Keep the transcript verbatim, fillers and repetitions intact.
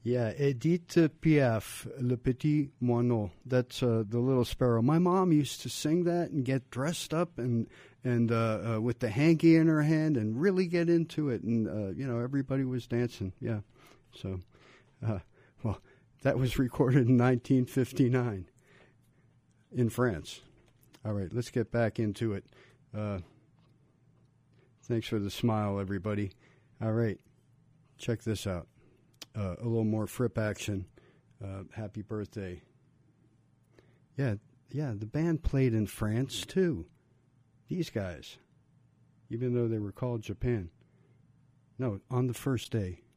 Yeah, Edith Piaf, Le Petit Moineau. That's uh, the little sparrow. My mom used to sing that and get dressed up and and uh, uh, with the hanky in her hand and really get into it. And uh, you know, everybody was dancing. Yeah, so uh, well, that was recorded in nineteen fifty-nine in France. All right, let's get back into it. Uh, thanks for the smile, everybody. All right, check this out. Uh, a little more Fripp action. Uh, happy birthday. Yeah, yeah, the band played in France, too. These guys, even though they were called Japan. No, on the first day.